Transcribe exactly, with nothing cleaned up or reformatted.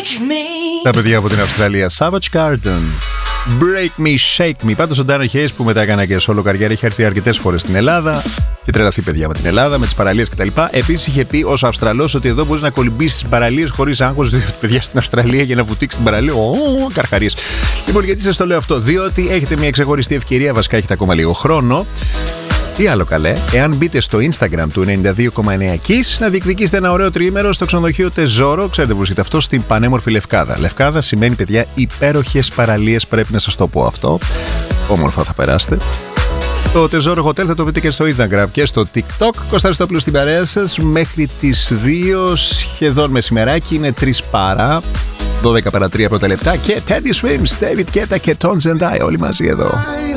Τα παιδιά από την Αυστραλία, Savage Garden. Break me, shake me. Πάντως ο Ντάνο Χέις που μετά έκανε και solo καριέρα είχε έρθει αρκετές φορές στην Ελλάδα και τρελαθεί παιδιά με την Ελλάδα, με τις παραλίες κτλ. Επίσης είχε πει ως Αυστραλός ότι εδώ μπορείς να κολυμπήσεις στις παραλίες χωρίς άγχος, διότι παιδιά στην Αυστραλία για να βουτήξει την παραλία. Ω, καρχαρίες. Λοιπόν, γιατί σας το λέω αυτό? Διότι έχετε μια ξεχωριστή ευκαιρία, βασικά έχετε ακόμα λίγο χρόνο. Τι άλλο καλέ, εάν μπείτε στο Instagram του ενενήντα δύο κόμμα εννέα Kiss να διεκδικήσετε ένα ωραίο τριήμερο στο ξενοδοχείο Τεζόρο. Ξέρετε που βρίσκεται αυτό, στην πανέμορφη Λευκάδα. Λευκάδα σημαίνει παιδιά υπέροχες παραλίες, πρέπει να σας το πω αυτό. Όμορφα θα περάσετε. Το Τεζόρο Hotel θα το βρείτε και στο Instagram και στο TikTok. Κώστας Τόπουλος στην παρέα σας μέχρι τις δύο σχεδόν μεσημεράκι, είναι τρεις παρά. δώδεκα παρά τρία πρώτα λεπτά και Teddy Swims, David Guetta και Tones and I όλοι μαζί εδώ.